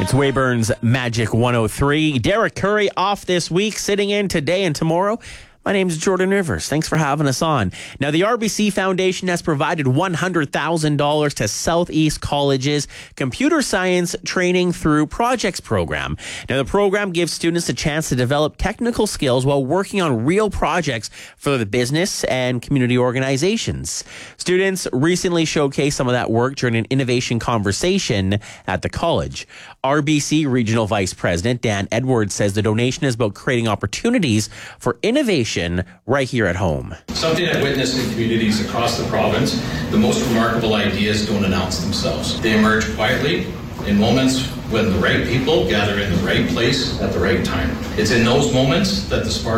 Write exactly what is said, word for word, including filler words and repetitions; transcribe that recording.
It's Wayburn's Magic one oh three. Derek Curry off this week, sitting in today and tomorrow. My name's Jordan Rivers. Thanks for having us on. Now, the R B C Foundation has provided one hundred thousand dollars to Southeast College's Computer Science Training Through Projects program. Now, the program gives students a chance to develop technical skills while working on real projects for the business and community organizations. Students recently showcased some of that work during an innovation conversation at the college. R B C Regional Vice President Dan Edwards says the donation is about creating opportunities for innovation right here at home. Something I've witnessed in communities across the province, the most remarkable ideas don't announce themselves. They emerge quietly in moments when the right people gather in the right place at the right time. It's in those moments that the spark